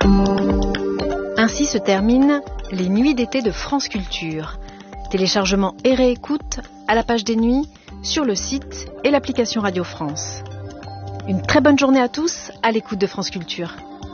Ainsi se terminent les nuits d'été de France Culture. Téléchargement et réécoute à la page des nuits, sur le site et l'application Radio France. Une très bonne journée à tous à l'écoute de France Culture.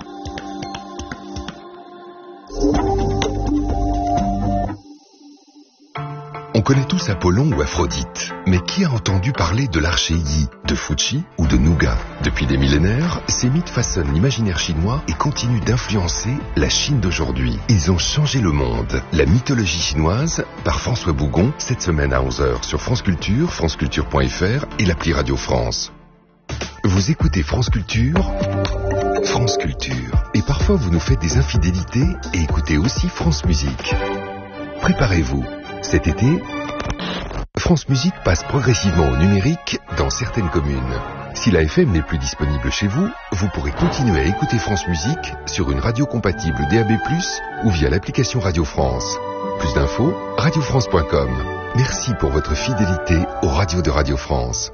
On connaît tous Apollon ou Aphrodite, mais qui a entendu parler de l'archer Yi, de Fuji ou de Nougat? Depuis des millénaires, ces mythes façonnent l'imaginaire chinois et continuent d'influencer la Chine d'aujourd'hui. Ils ont changé le monde. La mythologie chinoise, par François Bougon, cette semaine à 11h sur France Culture, franceculture.fr et l'appli Radio France. Vous écoutez France Culture, France Culture. Et parfois vous nous faites des infidélités et écoutez aussi France Musique. Préparez-vous. Cet été, France Musique passe progressivement au numérique dans certaines communes. Si la FM n'est plus disponible chez vous, vous pourrez continuer à écouter France Musique sur une radio compatible DAB+, ou via l'application Radio France. Plus d'infos, radiofrance.com. Merci pour votre fidélité aux radios de Radio France.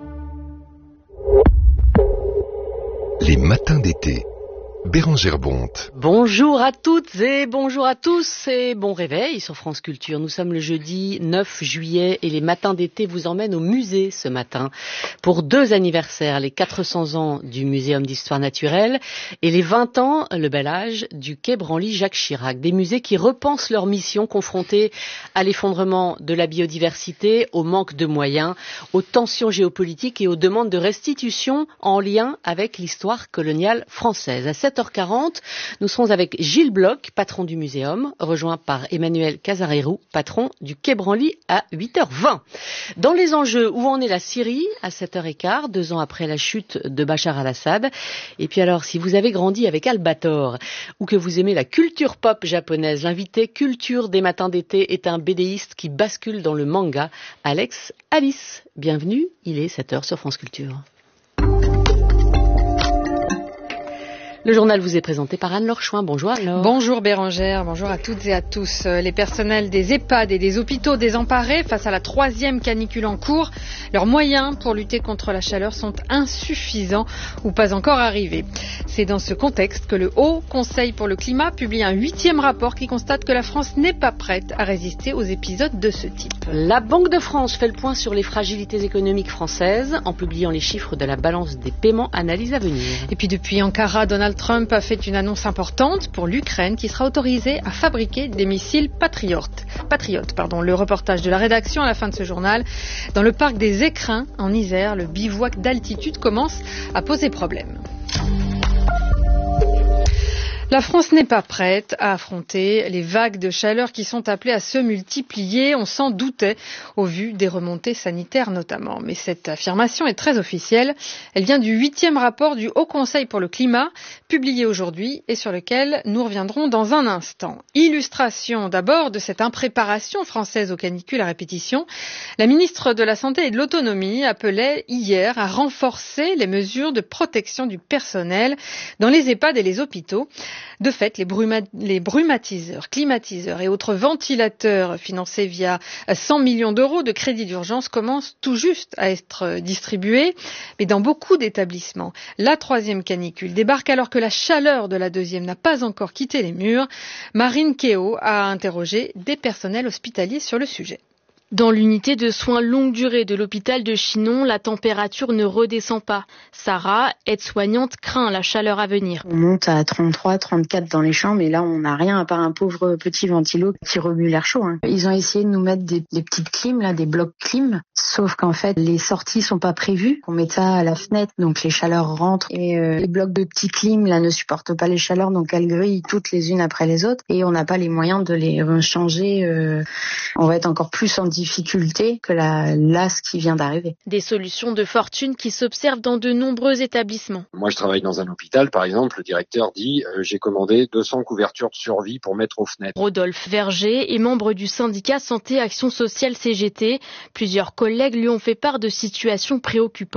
Les matins d'été. Bérengère Bonte. Bonjour à toutes et bonjour à tous et bon réveil sur France Culture. Nous sommes le jeudi 9 juillet et les matins d'été vous emmènent au musée ce matin pour 2 anniversaires, les 400 ans du Muséum d'Histoire Naturelle et les 20 ans, le bel âge, du Quai Branly-Jacques Chirac. Des musées qui repensent leur mission confrontée à l'effondrement de la biodiversité, au manque de moyens, aux tensions géopolitiques et aux demandes de restitution en lien avec l'histoire coloniale française. À 7h40, nous serons avec Gilles Bloch, patron du muséum, rejoint par Emmanuel Casarero, patron du Quai Branly à 8h20. Dans les enjeux, où en est la Syrie à 7h15, 2 ans après la chute de Bachar al-Assad. Et puis alors, si vous avez grandi avec Albator ou que vous aimez la culture pop japonaise, l'invité culture des matins d'été est un BDiste qui bascule dans le manga, Alex Alice. Bienvenue, il est 7h sur France Culture. Le journal vous est présenté par Anne-Laure Chouin. Bonjour Anne-Laure. Bonjour Bérengère, bonjour à toutes et à tous. Les personnels des EHPAD et des hôpitaux désemparés face à la 3e canicule en cours, leurs moyens pour lutter contre la chaleur sont insuffisants ou pas encore arrivés. C'est dans ce contexte que le Haut Conseil pour le climat publie un 8e rapport qui constate que la France n'est pas prête à résister aux épisodes de ce type. La Banque de France fait le point sur les fragilités économiques françaises en publiant les chiffres de la balance des paiements analyse à venir. Et puis depuis Ankara, Donald Trump a fait une annonce importante pour l'Ukraine qui sera autorisée à fabriquer des missiles patriotes. Le reportage de la rédaction à la fin de ce journal. Dans le parc des Écrins, en Isère, le bivouac d'altitude commence à poser problème. La France n'est pas prête à affronter les vagues de chaleur qui sont appelées à se multiplier. On s'en doutait au vu des remontées sanitaires notamment. Mais cette affirmation est très officielle. Elle vient du 8e rapport du Haut Conseil pour le climat, publié aujourd'hui et sur lequel nous reviendrons dans un instant. Illustration d'abord de cette impréparation française aux canicules à répétition. La ministre de la Santé et de l'Autonomie appelait hier à renforcer les mesures de protection du personnel dans les EHPAD et les hôpitaux. De fait, les brumatiseurs, climatiseurs et autres ventilateurs financés via 100 millions d'euros de crédits d'urgence commencent tout juste à être distribués. Mais dans beaucoup d'établissements, la 3e canicule débarque alors que la chaleur de la 2e n'a pas encore quitté les murs. Marine Kéo a interrogé des personnels hospitaliers sur le sujet. Dans l'unité de soins longue durée de l'hôpital de Chinon, la température ne redescend pas. Sarah, aide-soignante, craint la chaleur à venir. On monte à 33, 34 dans les chambres et là on n'a rien à part un pauvre petit ventilo qui remue l'air chaud. Ils ont essayé de nous mettre des petites clims, là, des blocs clim, sauf qu'en fait les sorties sont pas prévues. On met ça à la fenêtre, donc les chaleurs rentrent et les blocs de petits clims là ne supportent pas les chaleurs, donc elles grillent toutes les unes après les autres et on n'a pas les moyens de les changer. On va être encore plus en difficulté que la LAS qui vient d'arriver. Des solutions de fortune qui s'observent dans de nombreux établissements. Moi, je travaille dans un hôpital, par exemple, le directeur dit j'ai commandé 200 couvertures de survie pour mettre aux fenêtres. Rodolphe Verger est membre du syndicat Santé Action Sociale CGT. Plusieurs collègues lui ont fait part de situations préoccupantes.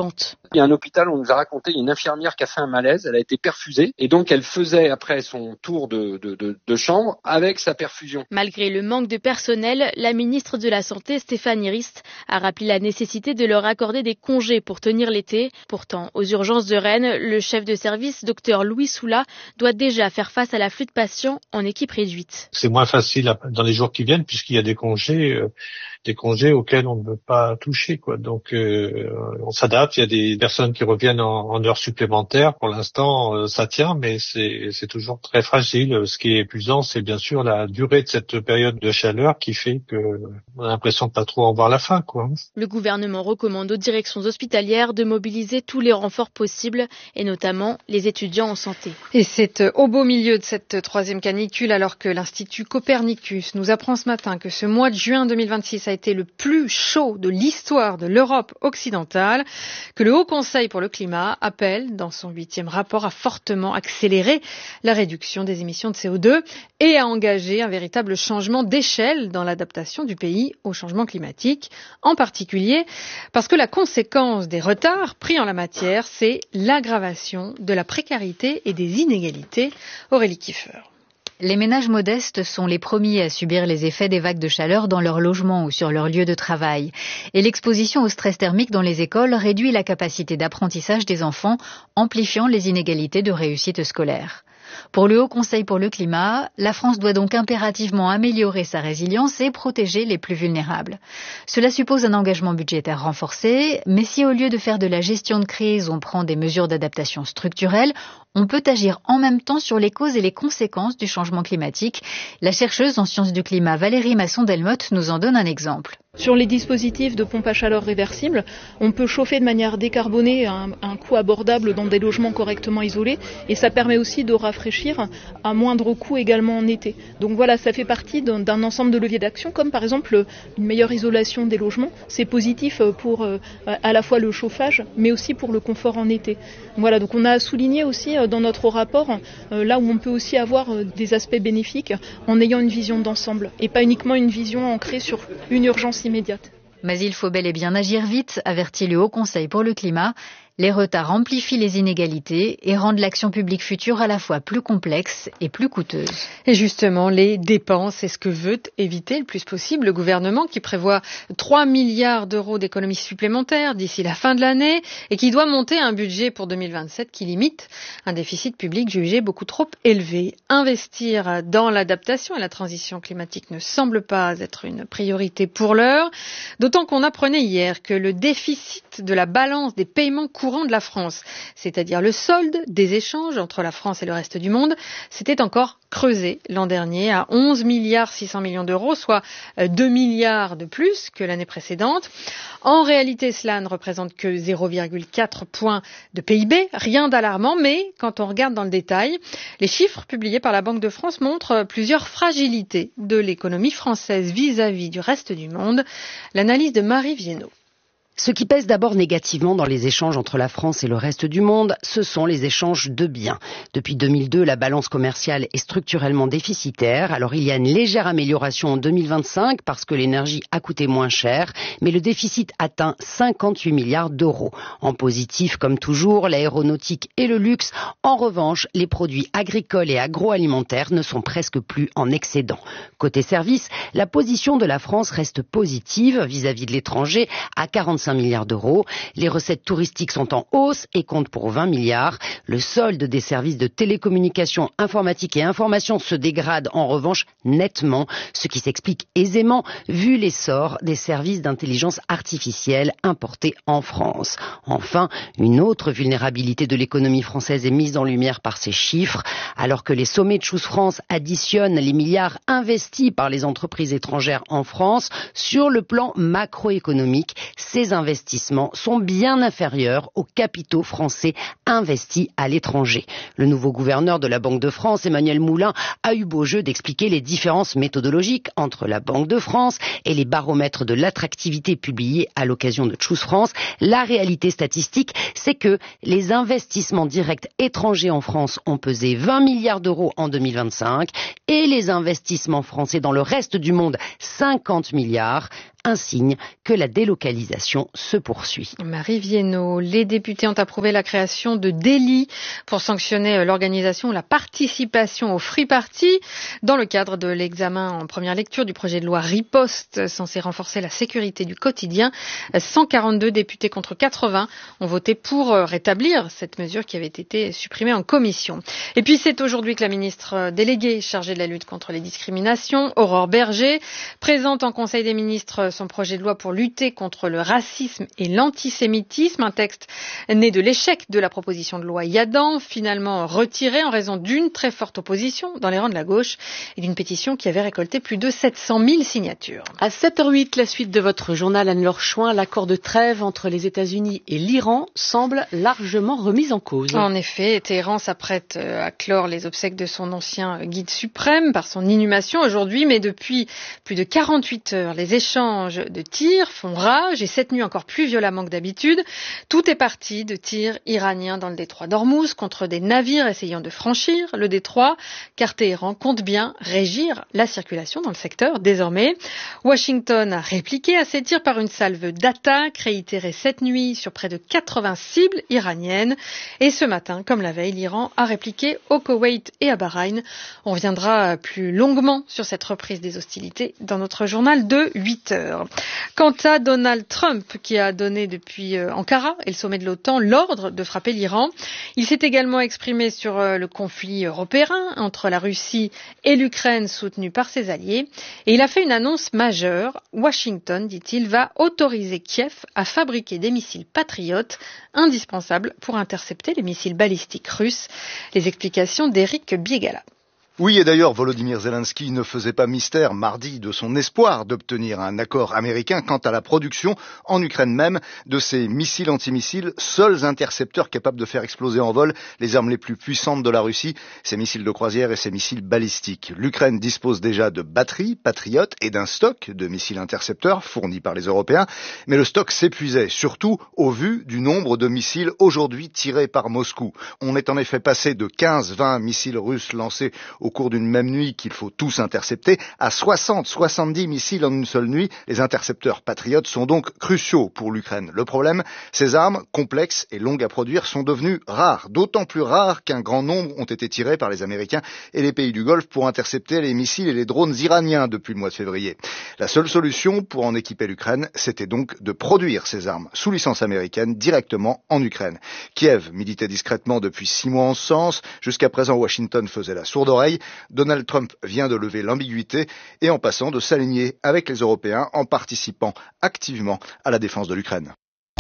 Il y a un hôpital, on nous a raconté, une infirmière qui a fait un malaise, elle a été perfusée et donc elle faisait après son tour de chambre avec sa perfusion. Malgré le manque de personnel, la ministre de la Santé, Stéphanie Rist, a rappelé la nécessité de leur accorder des congés pour tenir l'été. Pourtant, aux urgences de Rennes, le chef de service, Dr Louis Soula, doit déjà faire face à l'afflux de patients en équipe réduite. C'est moins facile dans les jours qui viennent puisqu'il y a des congés auxquels on ne veut pas toucher, quoi. Donc on s'adapte. Il y a des personnes qui reviennent en heures supplémentaires. Pour l'instant, ça tient, mais c'est toujours très fragile. Ce qui est épuisant, c'est bien sûr la durée de cette période de chaleur qui fait que on a l'impression de pas trop en voir la fin, quoi. Le gouvernement recommande aux directions hospitalières de mobiliser tous les renforts possibles, et notamment les étudiants en santé. Et c'est au beau milieu de cette troisième canicule, alors que l'Institut Copernicus nous apprend ce matin que ce mois de juin 2026 a été le plus chaud de l'histoire de l'Europe occidentale, que le Haut Conseil pour le climat appelle, dans son 8e rapport, à fortement accélérer la réduction des émissions de CO2 et à engager un véritable changement d'échelle dans l'adaptation du pays au changement climatique, en particulier parce que la conséquence des retards pris en la matière, c'est l'aggravation de la précarité et des inégalités. Aurélie Kiefer. Les ménages modestes sont les premiers à subir les effets des vagues de chaleur dans leur logement ou sur leur lieu de travail. Et l'exposition au stress thermique dans les écoles réduit la capacité d'apprentissage des enfants, amplifiant les inégalités de réussite scolaire. Pour le Haut Conseil pour le climat, la France doit donc impérativement améliorer sa résilience et protéger les plus vulnérables. Cela suppose un engagement budgétaire renforcé, mais si au lieu de faire de la gestion de crise, on prend des mesures d'adaptation structurelle, on peut agir en même temps sur les causes et les conséquences du changement climatique. La chercheuse en sciences du climat Valérie Masson-Delmotte nous en donne un exemple. Sur les dispositifs de pompe à chaleur réversible, on peut chauffer de manière décarbonée à un coût abordable dans des logements correctement isolés, et ça permet aussi de rafraîchir à moindre coût également en été. Donc voilà, ça fait partie d'un ensemble de leviers d'action, comme par exemple une meilleure isolation des logements. C'est positif pour à la fois le chauffage, mais aussi pour le confort en été. Voilà, donc on a souligné aussi dans notre rapport là où on peut aussi avoir des aspects bénéfiques en ayant une vision d'ensemble et pas uniquement une vision ancrée sur une urgence immédiate. Mais il faut bel et bien agir vite, avertit le Haut Conseil pour le climat. Les retards amplifient les inégalités et rendent l'action publique future à la fois plus complexe et plus coûteuse. Et justement, les dépenses, c'est ce que veut éviter le plus possible le gouvernement, qui prévoit 3 milliards d'euros d'économies supplémentaires d'ici la fin de l'année et qui doit monter un budget pour 2027 qui limite un déficit public jugé beaucoup trop élevé. Investir dans l'adaptation et la transition climatique ne semble pas être une priorité pour l'heure, d'autant qu'on apprenait hier que le déficit de la balance des paiements courants de la France, c'est-à-dire le solde des échanges entre la France et le reste du monde, s'était encore creusé l'an dernier à 11 milliards 600 millions d'euros, soit 2 milliards de plus que l'année précédente. En réalité, cela ne représente que 0,4 points de PIB, rien d'alarmant, mais quand on regarde dans le détail, les chiffres publiés par la Banque de France montrent plusieurs fragilités de l'économie française vis-à-vis du reste du monde. L'analyse de Marie Viennot. Ce qui pèse d'abord négativement dans les échanges entre la France et le reste du monde, ce sont les échanges de biens. Depuis 2002, la balance commerciale est structurellement déficitaire. Alors il y a une légère amélioration en 2025 parce que l'énergie a coûté moins cher, mais le déficit atteint 58 milliards d'euros. En positif, comme toujours, l'aéronautique et le luxe. En revanche, les produits agricoles et agroalimentaires ne sont presque plus en excédent. Côté services, la position de la France reste positive vis-à-vis de l'étranger à 45 milliards d'euros. Les recettes touristiques sont en hausse et comptent pour 20 milliards. Le solde des services de télécommunications, informatique et information se dégrade en revanche nettement, ce qui s'explique aisément vu l'essor des services d'intelligence artificielle importés en France. Enfin, une autre vulnérabilité de l'économie française est mise en lumière par ces chiffres. Alors que les sommets de Choose France additionnent les milliards investis par les entreprises étrangères en France, sur le plan macroéconomique, ces investissements sont bien inférieurs aux capitaux français investis à l'étranger. Le nouveau gouverneur de la Banque de France, Emmanuel Moulin, a eu beau jeu d'expliquer les différences méthodologiques entre la Banque de France et les baromètres de l'attractivité publiés à l'occasion de Choose France. La réalité statistique, c'est que les investissements directs étrangers en France ont pesé 20 milliards d'euros en 2025 et les investissements français dans le reste du monde 50 milliards. un signe que la délocalisation se poursuit. Marie Viennot, les députés ont approuvé la création de délits pour sanctionner l'organisation ou la participation au Free Party dans le cadre de l'examen en première lecture du projet de loi Riposte censé renforcer la sécurité du quotidien. 142 députés contre 80 ont voté pour rétablir cette mesure qui avait été supprimée en commission. Et puis c'est aujourd'hui que la ministre déléguée chargée de la lutte contre les discriminations, Aurore Bergé, présente en Conseil des ministres son projet de loi pour lutter contre le racisme et l'antisémitisme, un texte né de l'échec de la proposition de loi Yadan, finalement retiré en raison d'une très forte opposition dans les rangs de la gauche et d'une pétition qui avait récolté plus de 700 000 signatures. À 7h08, la suite de votre journal, Anne-Laure Chouin, l'accord de trêve entre les États-Unis et l'Iran semble largement remis en cause. En effet, Téhéran s'apprête à clore les obsèques de son ancien guide suprême par son inhumation aujourd'hui, mais depuis plus de 48 heures, les échanges de tirs font rage et cette nuit encore plus violemment que d'habitude. Tout est parti de tirs iraniens dans le détroit d'Ormuz contre des navires essayant de franchir le détroit, car Téhéran compte bien régir la circulation dans le secteur désormais. Washington a répliqué à ces tirs par une salve d'attaques réitérée cette nuit sur près de 80 cibles iraniennes. Et ce matin, comme la veille, l'Iran a répliqué au Koweït et à Bahreïn. On reviendra plus longuement sur cette reprise des hostilités dans notre journal de 8 heures. Quant à Donald Trump, qui a donné depuis Ankara et le sommet de l'OTAN l'ordre de frapper l'Iran, il s'est également exprimé sur le conflit européen entre la Russie et l'Ukraine soutenue par ses alliés. Et il a fait une annonce majeure. Washington, dit-il, va autoriser Kiev à fabriquer des missiles patriotes indispensables pour intercepter les missiles balistiques russes. Les explications d'Éric Biegala. Oui, et d'ailleurs, Volodymyr Zelensky ne faisait pas mystère mardi de son espoir d'obtenir un accord américain quant à la production, en Ukraine même, de ces missiles antimissiles, seuls intercepteurs capables de faire exploser en vol les armes les plus puissantes de la Russie, ces missiles de croisière et ces missiles balistiques. L'Ukraine dispose déjà de batteries patriotes et d'un stock de missiles intercepteurs fournis par les Européens, mais le stock s'épuisait, surtout au vu du nombre de missiles aujourd'hui tirés par Moscou. On est en effet passé de 15-20 missiles russes lancés au cours d'une même nuit qu'il faut tous intercepter, à 60-70 missiles en une seule nuit. Les intercepteurs patriotes sont donc cruciaux pour l'Ukraine. Le problème, ces armes, complexes et longues à produire, sont devenues rares, d'autant plus rares qu'un grand nombre ont été tirés par les Américains et les pays du Golfe pour intercepter les missiles et les drones iraniens depuis le mois de février. La seule solution pour en équiper l'Ukraine, c'était donc de produire ces armes sous licence américaine directement en Ukraine. Kiev militait discrètement depuis 6 mois en ce sens. Jusqu'à présent, Washington faisait la sourde oreille. Donald Trump vient de lever l'ambiguïté et en passant de s'aligner avec les Européens en participant activement à la défense de l'Ukraine.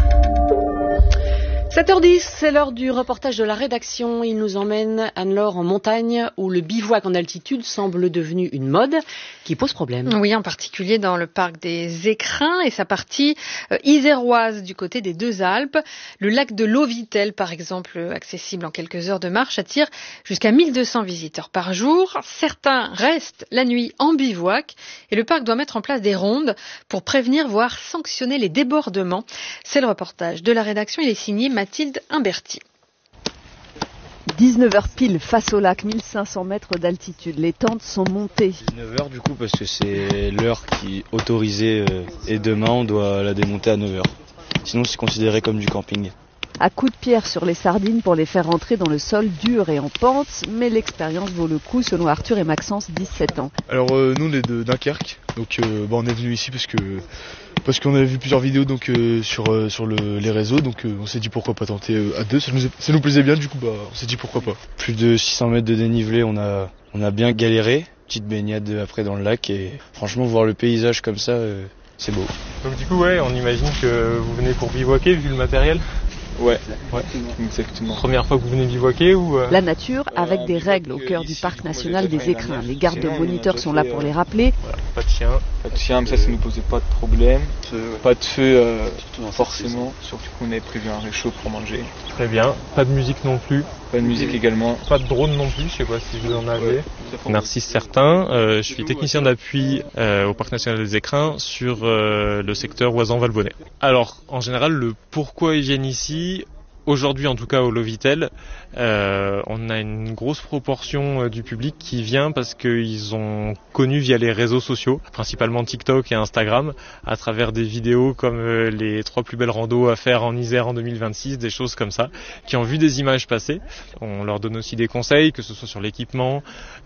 7h10, c'est l'heure du reportage de la rédaction. Il nous emmène, Anne-Laure, en montagne où le bivouac en altitude semble devenu une mode qui pose problème. Oui, en particulier dans le parc des Écrins et sa partie iséroise du côté des Deux Alpes. Le lac de l'Auvitel, par exemple, accessible en quelques heures de marche, attire jusqu'à 1200 visiteurs par jour. Certains restent la nuit en bivouac et le parc doit mettre en place des rondes pour prévenir, voire sanctionner les débordements. C'est le reportage de la rédaction. Il est signé Mathilde Imberti. 19h pile face au lac, 1500 mètres d'altitude. Les tentes sont montées. 19h du coup parce que c'est l'heure qui est autorisée et demain on doit la démonter à 9h. Sinon c'est considéré comme du camping. À coups de pierre sur les sardines pour les faire rentrer dans le sol dur et en pente, mais l'expérience vaut le coup selon Arthur et Maxence, 17 ans. Alors nous on est de Dunkerque, donc on est venu ici parce qu'on avait vu plusieurs vidéos donc sur les réseaux, donc on s'est dit pourquoi pas tenter à deux, ça nous plaisait bien, du coup on s'est dit pourquoi pas. Plus de 600 mètres de dénivelé, on a bien galéré, petite baignade après dans le lac et franchement voir le paysage comme ça, c'est beau. Donc du coup on imagine que vous venez pour bivouaquer vu le matériel. Ouais, exactement. Première fois que vous venez bivouaquer ou La nature avec des règles au cœur du parc national des Écrins. Les gardes moniteurs sont là pour les rappeler. Voilà, pas de chien, mais ça nous posait pas de problème. Pas de feu forcément, surtout qu'on avait prévu un réchaud pour manger. Très bien, pas de musique non plus. Pas de musique également. Pas de drone non plus, je sais pas si vous en avez. Narcisse Certain, je suis technicien d'appui au Parc National des Écrins sur le secteur Oisan-Valbonnet. Alors, en général, le pourquoi ils viennent ici, Aujourd'hui, en tout cas au Lovitel, on a une grosse proportion du public qui vient parce qu'ils ont connu via les réseaux sociaux, principalement TikTok et Instagram, à travers des vidéos comme les 3 plus belles randos à faire en Isère en 2026, des choses comme ça, qui ont vu des images passer. On leur donne aussi des conseils, que ce soit sur l'équipement,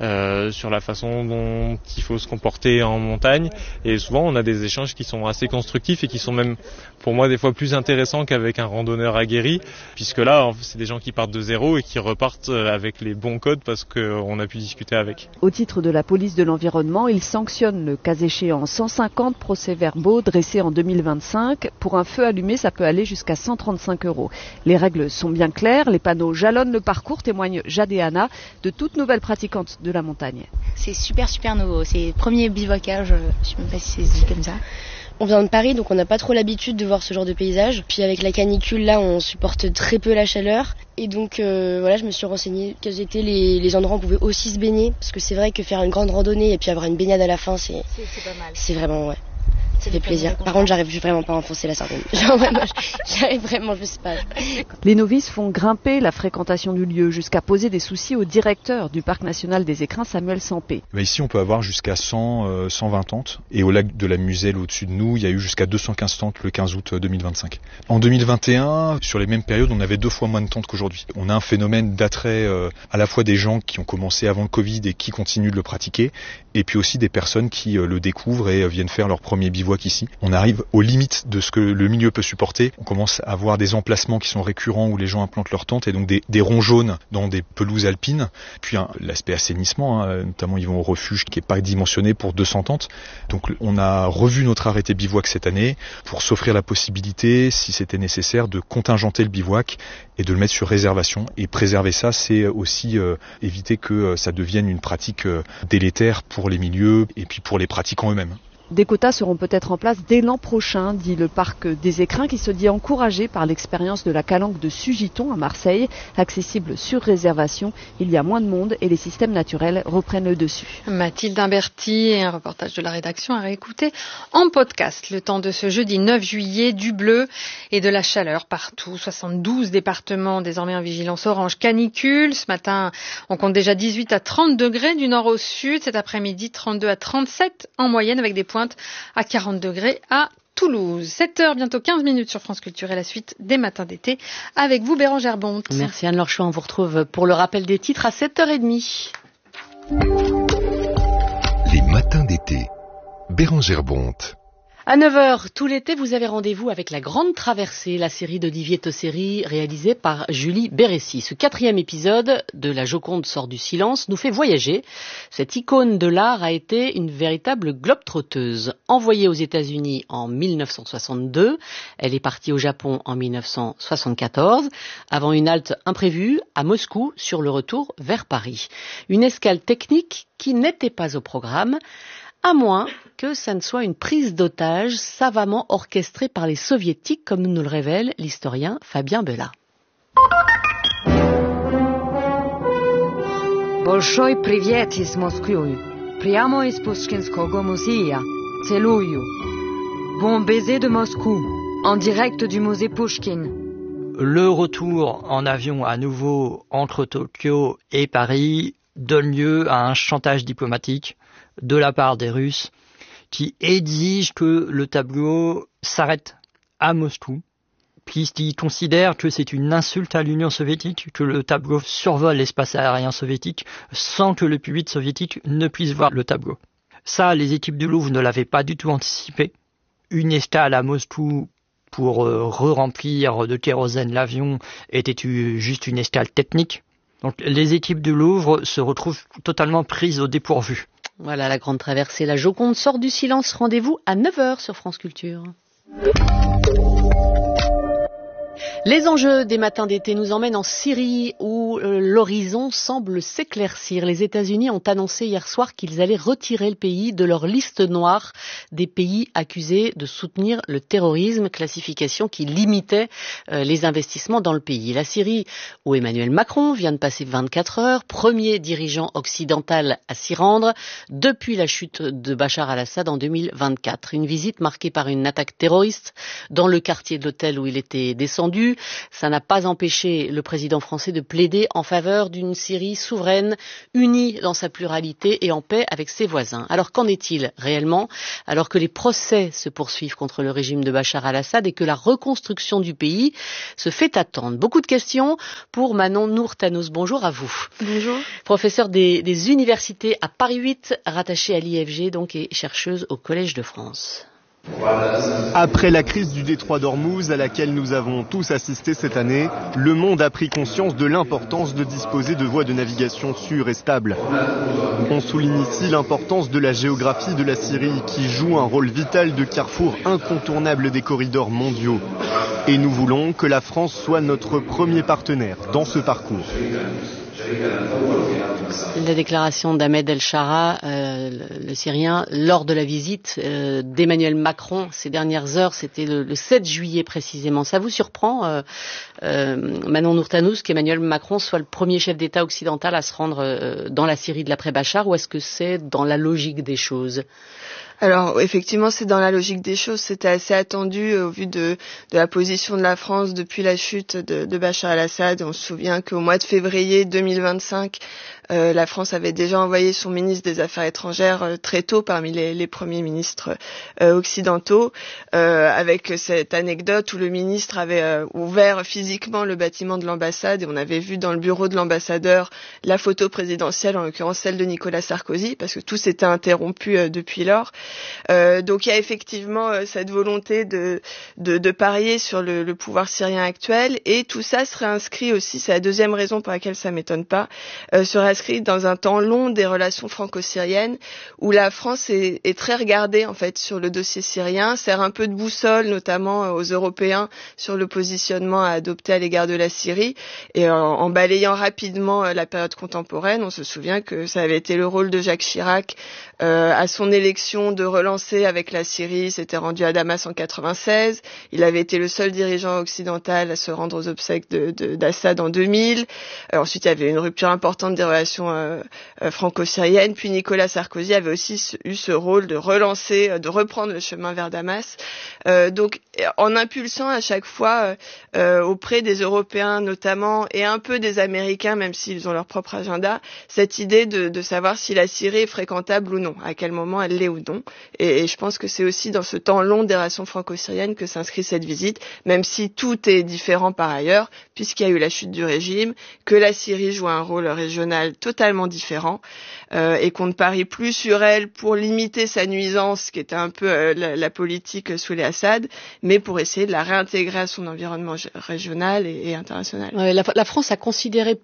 sur la façon dont il faut se comporter en montagne. Et souvent, on a des échanges qui sont assez constructifs et qui sont même, pour moi, des fois plus intéressants qu'avec un randonneur aguerri. Puisque là, c'est des gens qui partent de zéro et qui repartent avec les bons codes parce qu'on a pu discuter avec. Au titre de la police de l'environnement, il sanctionne le cas échéant 150 procès-verbaux dressés en 2025. Pour un feu allumé, ça peut aller jusqu'à 135 €. Les règles sont bien claires, les panneaux jalonnent le parcours, témoignent Jade et Anna, de toutes nouvelles pratiquantes de la montagne. C'est super nouveau, c'est le premier bivouacage, je ne sais même pas si c'est dit comme ça. On vient de Paris, donc on n'a pas trop l'habitude de voir ce genre de paysage. Puis avec la canicule, là, on supporte très peu la chaleur. Et donc voilà, je me suis renseignée quels étaient les endroits où on pouvait aussi se baigner. Parce que c'est vrai que faire une grande randonnée et puis avoir une baignade à la fin, c'est pas mal. C'est vraiment, ouais. Ça fait plaisir. Par contre, j'arrive vraiment pas à enfoncer la sardine. Genre, ouais, moi, j'arrive vraiment, je sais pas. Les novices font grimper la fréquentation du lieu jusqu'à poser des soucis au directeur du parc national des Écrins, Samuel Sampé. Ici, on peut avoir jusqu'à 120 tentes. Et au lac de la Muselle, au-dessus de nous, il y a eu jusqu'à 215 tentes le 15 août 2025. En 2021, sur les mêmes périodes, on avait 2 fois moins de tentes qu'aujourd'hui. On a un phénomène d'attrait à la fois des gens qui ont commencé avant le Covid et qui continuent de le pratiquer, et puis aussi des personnes qui le découvrent et viennent faire leur premier bivouac ici. On arrive aux limites de ce que le milieu peut supporter. On commence à avoir des emplacements qui sont récurrents où les gens implantent leurs tentes et donc des ronds jaunes dans des pelouses alpines. Puis l'aspect assainissement, notamment ils vont au refuge qui n'est pas dimensionné pour 200 tentes. Donc on a revu notre arrêté bivouac cette année pour s'offrir la possibilité, si c'était nécessaire, de contingenter le bivouac et de le mettre sur réservation. Et préserver ça, c'est aussi éviter que ça devienne une pratique délétère pour les milieux et puis pour les pratiquants eux-mêmes. Des quotas seront peut-être en place dès l'an prochain, dit le parc des Écrins, qui se dit encouragé par l'expérience de la calanque de Sugiton à Marseille. Accessible sur réservation, il y a moins de monde et les systèmes naturels reprennent le dessus. Mathilde Imberti et un reportage de la rédaction à réécouter en podcast. Le temps de ce jeudi 9 juillet, du bleu et de la chaleur partout. 72 départements désormais en vigilance orange canicule. Ce matin, on compte déjà 18 à 30 degrés du nord au sud. Cet après-midi, 32 à 37 en moyenne avec des pointes à 40 degrés à Toulouse. 7h, bientôt 15 minutes sur France Culture et la suite des matins d'été avec vous, Bérangère Bonte. Merci Anne-Laure Chouin, on vous retrouve pour le rappel des titres à 7h30. Les matins d'été. Bérangère Bonte. À 9h, tout l'été, vous avez rendez-vous avec La Grande Traversée, la série d'Olivier Tosséry réalisée par Julie Bérécy. Ce 4e épisode de La Joconde sort du silence nous fait voyager. Cette icône de l'art a été une véritable globe-trotteuse. Envoyée aux États-Unis en 1962, elle est partie au Japon en 1974, avant une halte imprévue à Moscou sur le retour vers Paris. Une escale technique qui n'était pas au programme, à moins que ça ne soit une prise d'otage savamment orchestrée par les soviétiques, comme nous le révèle l'historien Fabien Bella. Большой привет из Москвы. Прямо из Пушкинского музея. Целую. Bon baiser de Moscou. En direct du musée Pushkin. Le retour en avion à nouveau entre Tokyo et Paris donne lieu à un chantage diplomatique de la part des Russes qui exigent que le tableau s'arrête à Moscou, puisqu'ils considèrent que c'est une insulte à l'Union soviétique que le tableau survole l'espace aérien soviétique sans que le public soviétique ne puisse voir le tableau. Ça, les équipes du Louvre ne l'avaient pas du tout anticipé. Une escale à Moscou pour re-remplir de kérosène l'avion était juste une escale technique. Donc les équipes du Louvre se retrouvent totalement prises au dépourvu. Voilà, La Grande Traversée, La Joconde sort du silence. Rendez-vous à 9h sur France Culture. Les enjeux des matins d'été nous emmènent en Syrie où l'horizon semble s'éclaircir. Les États-Unis ont annoncé hier soir qu'ils allaient retirer le pays de leur liste noire des pays accusés de soutenir le terrorisme, classification qui limitait les investissements dans le pays. La Syrie où Emmanuel Macron vient de passer 24 heures, premier dirigeant occidental à s'y rendre depuis la chute de Bachar al-Assad en 2024. Une visite marquée par une attaque terroriste dans le quartier de l'hôtel où il était descendu, plus, ça n'a pas empêché le président français de plaider en faveur d'une Syrie souveraine, unie dans sa pluralité et en paix avec ses voisins. Alors qu'en est-il réellement, alors que les procès se poursuivent contre le régime de Bachar al-Assad et que la reconstruction du pays se fait attendre? Beaucoup de questions pour Manon Nourtanouz. Bonjour à vous. Bonjour. Professeure des universités à Paris 8, rattachée à l'IFG donc et chercheuse au Collège de France. Après la crise du détroit d'Ormuz à laquelle nous avons tous assisté cette année, le monde a pris conscience de l'importance de disposer de voies de navigation sûres et stables. On souligne ici l'importance de la géographie de la Syrie qui joue un rôle vital de carrefour incontournable des corridors mondiaux. Et nous voulons que la France soit notre premier partenaire dans ce parcours. La déclaration d'Ahmed El-Shara, le Syrien, lors de la visite d'Emmanuel Macron ces dernières heures, c'était le 7 juillet précisément. Ça vous surprend, Manon Nourtanouz, qu'Emmanuel Macron soit le premier chef d'État occidental à se rendre dans la Syrie de l'après-Bachar, ou est-ce que c'est dans la logique des choses ? Alors effectivement, c'est dans la logique des choses. C'était assez attendu au vu de la position de la France depuis la chute de Bachar al-Assad. On se souvient qu'au mois de février 2025, la France avait déjà envoyé son ministre des Affaires étrangères très tôt parmi les premiers ministres occidentaux, avec cette anecdote où le ministre avait ouvert physiquement le bâtiment de l'ambassade et on avait vu dans le bureau de l'ambassadeur la photo présidentielle, en l'occurrence celle de Nicolas Sarkozy, parce que tout s'était interrompu depuis lors. Donc il y a effectivement cette volonté de parier sur le pouvoir syrien actuel, et tout ça serait inscrit aussi, c'est la deuxième raison pour laquelle ça m'étonne pas, serait inscrit dans un temps long des relations franco-syriennes où la France est très regardée en fait sur le dossier syrien, sert un peu de boussole notamment aux Européens sur le positionnement à adopter à l'égard de la Syrie, et en balayant rapidement la période contemporaine, on se souvient que ça avait été le rôle de Jacques Chirac à son élection de relancer avec la Syrie. S'était rendu à Damas en 96. Il avait été le seul dirigeant occidental à se rendre aux obsèques d'Assad en 2000. Ensuite, il y avait une rupture importante des relations franco-syriennes. Puis Nicolas Sarkozy avait aussi eu ce rôle de relancer, de reprendre le chemin vers Damas. Donc, en impulsant à chaque fois auprès des Européens notamment, et un peu des Américains, même s'ils ont leur propre agenda, cette idée de savoir si la Syrie est fréquentable ou non, à quel moment elle l'est ou non. Et je pense que c'est aussi dans ce temps long des relations franco-syriennes que s'inscrit cette visite, même si tout est différent par ailleurs, puisqu'il y a eu la chute du régime, que la Syrie joue un rôle régional totalement différent, et qu'on ne parie plus sur elle pour limiter sa nuisance, qui était un peu la politique sous les Assad, mais pour essayer de la réintégrer à son environnement régional et international. La France a considéré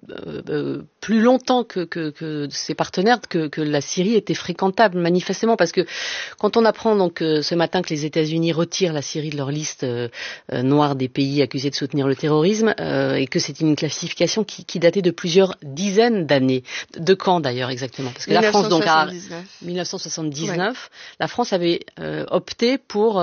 plus longtemps que ses partenaires que la Syrie était fréquentable, manifestement, parce que quand on apprend donc ce matin que les États-Unis retirent la Syrie de leur liste noire des pays accusés de soutenir le terrorisme, et que c'est une classification qui datait de plusieurs dizaines d'années. De quand d'ailleurs exactement? Parce que 1979. La France, donc, à 1979, ouais. La France avait opté pour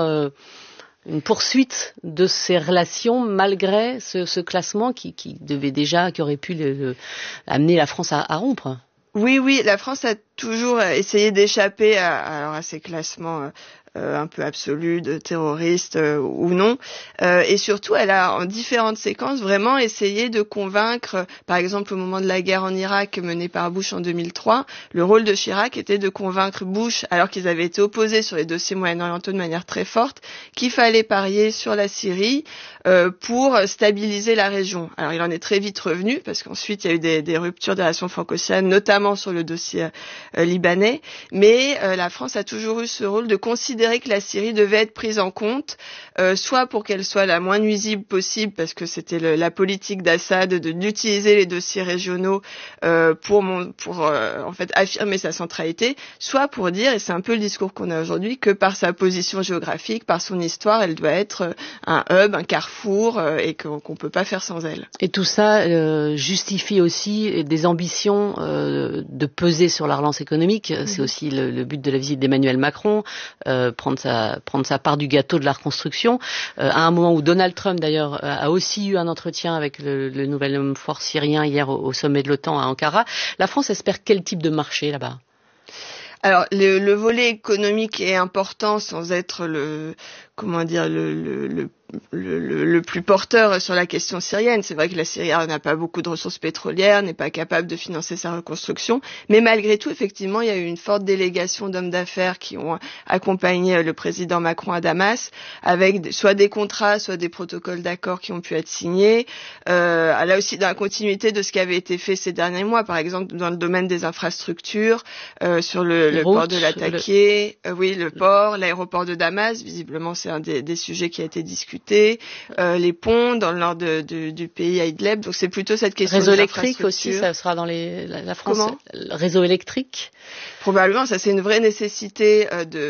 une poursuite de ces relations malgré ce classement qui aurait pu amener la France à rompre. Oui, la France a toujours essayé d'échapper à ces classements un peu absolus de terroristes ou non, et surtout elle a en différentes séquences vraiment essayé de convaincre, par exemple au moment de la guerre en Irak menée par Bush en 2003, le rôle de Chirac était de convaincre Bush, alors qu'ils avaient été opposés sur les dossiers moyen-orientaux de manière très forte, qu'il fallait parier sur la Syrie pour stabiliser la région. Alors il en est très vite revenu, parce qu'ensuite il y a eu des ruptures des relations franco-syriennes, notamment sur le dossier libanais, mais la France a toujours eu ce rôle de considérer que la Syrie devait être prise en compte, soit pour qu'elle soit la moins nuisible possible, parce que c'était la politique d'Assad d'utiliser les dossiers régionaux pour en fait affirmer sa centralité, soit pour dire, et c'est un peu le discours qu'on a aujourd'hui, que par sa position géographique, par son histoire, elle doit être un hub, un carrefour, et qu'on peut pas faire sans elle. Et tout ça justifie aussi des ambitions de peser sur la relance économique. C'est aussi le but de la visite d'Emmanuel Macron, prendre sa part du gâteau de la reconstruction, à un moment où Donald Trump d'ailleurs a aussi eu un entretien avec le nouvel homme fort syrien hier au sommet de l'OTAN à Ankara. La France espère quel type de marché là-bas? Alors le volet économique est important sans être le le plus porteur sur la question syrienne. C'est vrai que la Syrie n'a pas beaucoup de ressources pétrolières, n'est pas capable de financer sa reconstruction, mais malgré tout, effectivement, il y a eu une forte délégation d'hommes d'affaires qui ont accompagné le président Macron à Damas, avec soit des contrats, soit des protocoles d'accord qui ont pu être signés. Là aussi, dans la continuité de ce qui avait été fait ces derniers mois, par exemple dans le domaine des infrastructures, sur le port de l'Ataquié, le port, l'aéroport de Damas, visiblement c'est un des sujets qui a été discuté, les ponts dans le nord du pays à Idlib, donc c'est plutôt cette question réseau des électrique aussi, ça sera dans la France. Comment ? Le réseau électrique. Probablement, ça c'est une vraie nécessité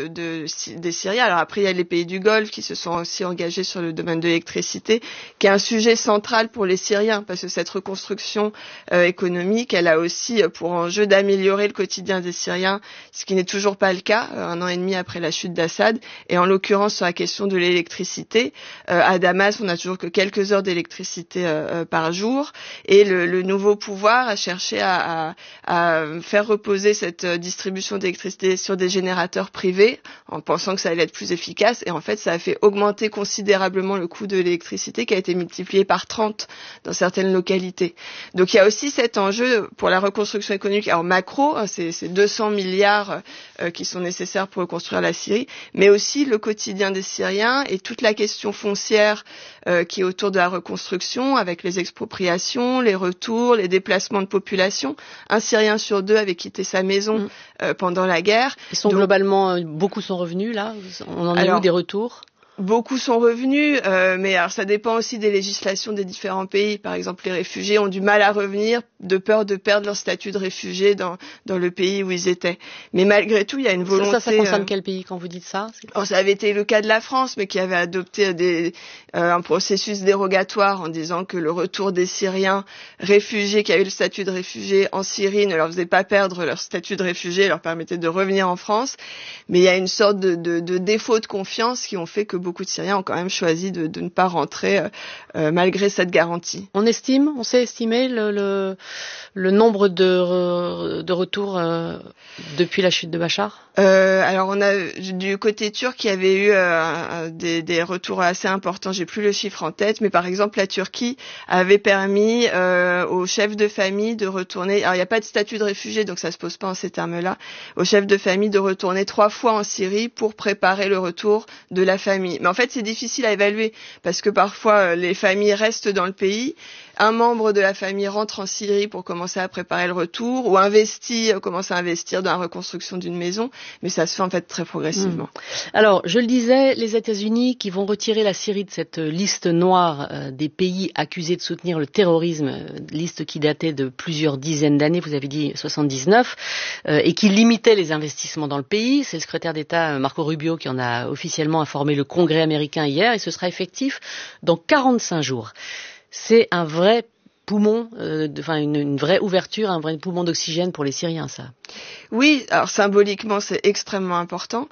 des Syriens. Alors après, il y a les pays du Golfe qui se sont aussi engagés sur le domaine de l'électricité, qui est un sujet central pour les Syriens, parce que cette reconstruction économique, elle a aussi pour enjeu d'améliorer le quotidien des Syriens, ce qui n'est toujours pas le cas, 1 an et demi après la chute d'Assad. Et en l'occurrence, sur la question de l'électricité, à Damas, on n'a toujours que quelques heures d'électricité par jour, et le nouveau pouvoir a cherché à faire reposer cette distribution d'électricité sur des générateurs privés, en pensant que ça allait être plus efficace, et en fait ça a fait augmenter considérablement le coût de l'électricité, qui a été multiplié par 30 dans certaines localités. Donc il y a aussi cet enjeu pour la reconstruction économique, alors macro, c'est 200 milliards qui sont nécessaires pour reconstruire la Syrie, mais aussi le quotidien des Syriens et toute la question foncière qui est autour de la reconstruction, avec les expropriations, les retours, les déplacements de population. Un Syrien sur 2 avait quitté sa maison pendant la guerre. Ils sont globalement, beaucoup sont revenus là. On en est où des retours ? Beaucoup sont revenus, mais alors ça dépend aussi des législations des différents pays. Par exemple, les réfugiés ont du mal à revenir de peur de perdre leur statut de réfugié dans le pays où ils étaient. Mais malgré tout, il y a une volonté. Ça concerne quel pays quand vous dites ça ? Ça avait été le cas de la France, mais qui avait adopté un processus dérogatoire en disant que le retour des Syriens réfugiés qui avaient le statut de réfugié en Syrie ne leur faisait pas perdre leur statut de réfugié, leur permettait de revenir en France. Mais il y a une sorte de défaut de confiance qui ont fait que beaucoup de Syriens ont quand même choisi de ne pas rentrer malgré cette garantie. On sait estimer le nombre de retours depuis la chute de Bachar ? Alors on a du côté turc, il y avait eu des retours assez importants. J'ai plus le chiffre en tête, mais par exemple la Turquie avait permis aux chefs de famille de retourner. Alors il n'y a pas de statut de réfugié, donc ça se pose pas en ces termes-là. Aux chefs de famille de retourner 3 fois en Syrie pour préparer le retour de la famille. Mais en fait c'est difficile à évaluer parce que parfois les familles restent dans le pays. Un membre de la famille rentre en Syrie pour commencer à préparer le retour ou commence à investir dans la reconstruction d'une maison, mais ça se fait en fait très progressivement. Alors, je le disais, les États-Unis qui vont retirer la Syrie de cette liste noire des pays accusés de soutenir le terrorisme, liste qui datait de plusieurs dizaines d'années, vous avez dit 79, et qui limitait les investissements dans le pays. C'est le secrétaire d'État Marco Rubio qui en a officiellement informé le Congrès américain hier, et ce sera effectif dans 45 jours. C'est un vrai poumon, une vraie ouverture, un vrai poumon d'oxygène pour les Syriens, ça. Oui, alors symboliquement c'est extrêmement important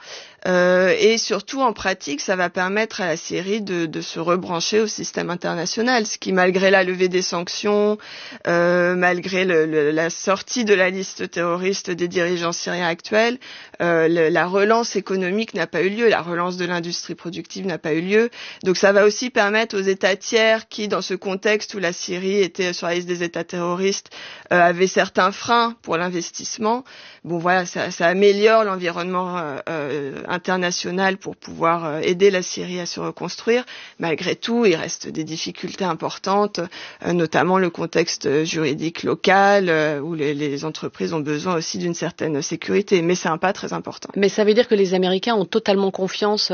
et surtout en pratique ça va permettre à la Syrie de se rebrancher au système international, ce qui malgré la levée des sanctions, malgré la sortie de la liste terroriste des dirigeants syriens actuels, la relance économique n'a pas eu lieu, la relance de l'industrie productive n'a pas eu lieu, donc ça va aussi permettre aux États tiers qui dans ce contexte où la Syrie était sur la liste des États terroristes avaient certains freins pour l'investissement. Bon voilà, ça améliore l'environnement international pour pouvoir aider la Syrie à se reconstruire. Malgré tout, il reste des difficultés importantes, notamment le contexte juridique local où les entreprises ont besoin aussi d'une certaine sécurité. Mais c'est un pas très important. Mais ça veut dire que les Américains ont totalement confiance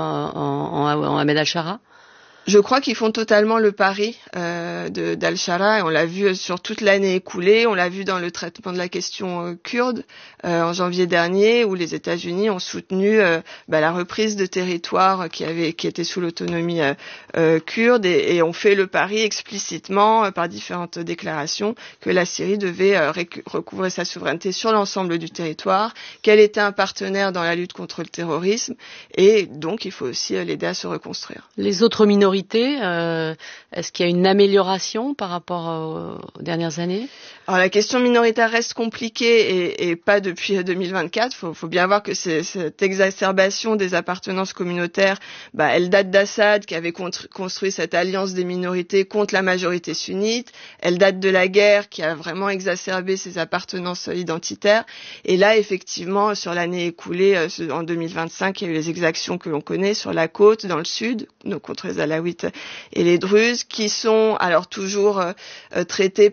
en Ahmed al-Shara ? Je crois qu'ils font totalement le pari d'Al-Shara, et on l'a vu sur toute l'année écoulée, on l'a vu dans le traitement de la question kurde en janvier dernier, où les États-Unis ont soutenu la reprise de territoires qui étaient sous l'autonomie kurde, et ont fait le pari explicitement par différentes déclarations que la Syrie devait recouvrer sa souveraineté sur l'ensemble du territoire, qu'elle était un partenaire dans la lutte contre le terrorisme, et donc il faut aussi l'aider à se reconstruire. Les autres minorités minorités, est-ce qu'il y a une amélioration par rapport aux dernières années? Alors la question minoritaire reste compliquée et pas depuis 2024. Faut bien voir que cette exacerbation des appartenances communautaires, elle date d'Assad qui avait construit cette alliance des minorités contre la majorité sunnite. Elle date de la guerre qui a vraiment exacerbé ces appartenances identitaires. Et là, effectivement, sur l'année écoulée, en 2025, il y a eu les exactions que l'on connaît sur la côte, dans le sud, donc contre les Alaouites et les Druzes, qui sont alors toujours traités